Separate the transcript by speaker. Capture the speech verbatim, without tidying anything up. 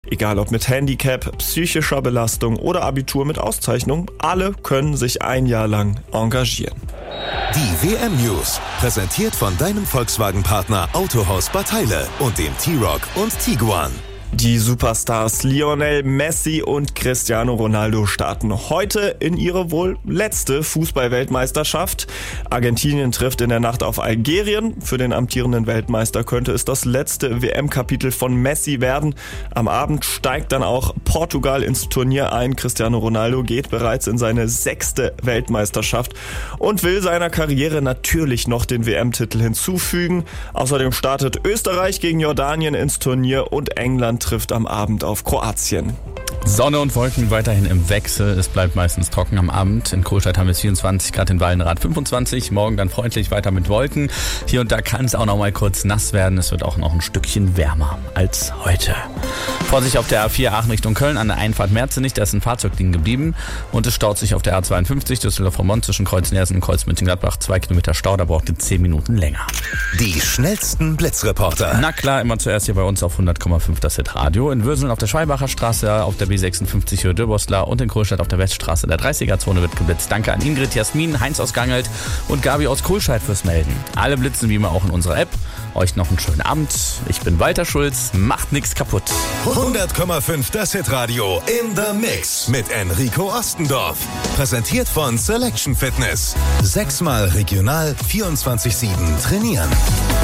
Speaker 1: Egal ob mit Handicap, psychischer Belastung oder Abitur mit Auszeichnung, alle können sich ein Jahr lang engagieren.
Speaker 2: Die W M-News, präsentiert von deinem Volkswagen-Partner Autohaus Bataille und dem T-Roc und Tiguan.
Speaker 1: Die Superstars Lionel Messi und Cristiano Ronaldo starten heute in ihre wohl letzte Fußball-Weltmeisterschaft. Argentinien trifft in der Nacht auf Algerien. Für den amtierenden Weltmeister könnte es das letzte W M-Kapitel von Messi werden. Am Abend steigt dann auch Portugal ins Turnier ein. Cristiano Ronaldo geht bereits in seine sechste Weltmeisterschaft und will seiner Karriere natürlich noch den W M-Titel hinzufügen. Außerdem startet Österreich gegen Jordanien ins Turnier und England trifft am Abend auf Kroatien.
Speaker 3: Sonne und Wolken weiterhin im Wechsel. Es bleibt meistens trocken am Abend. In Kohlstadt haben wir vierundzwanzig Grad, in Wallenrath fünfundzwanzig. Morgen dann freundlich weiter mit Wolken. Hier und da kann es auch noch mal kurz nass werden. Es wird auch noch ein Stückchen wärmer als heute. Vorsicht auf der A vier Aachen Richtung Köln an der Einfahrt Merzenich. Da ist ein Fahrzeug liegen geblieben. Und es staut sich auf der A zweiundfünfzig Düsseldorf-Roermond zwischen Kreuz-Nersen und Kreuz-München-Gladbach. Zwei Kilometer Stau, da braucht ihr zehn Minuten länger.
Speaker 2: Die schnellsten Blitzreporter.
Speaker 3: Na klar, immer zuerst hier bei uns auf hundert Komma fünf das Hit-Radio. In Würseln auf der Schwalbacher Straße, auf der B sechsundfünfzig Höhe Döboslar und in Kohlstadt auf der Weststraße der dreißiger-Zone wird geblitzt. Danke an Ingrid, Jasmin, Heinz aus Gangelt und Gabi aus Kohlscheid fürs Melden. Alle blitzen wie immer auch in unserer App. Euch noch einen schönen Abend. Ich bin Walter Schulz. Macht nichts kaputt.
Speaker 2: hundert Komma fünf das Hit-Radio in the Mix mit Enrico Ostendorf. Präsentiert von Selection Fitness. Sechsmal regional vierundzwanzig sieben trainieren.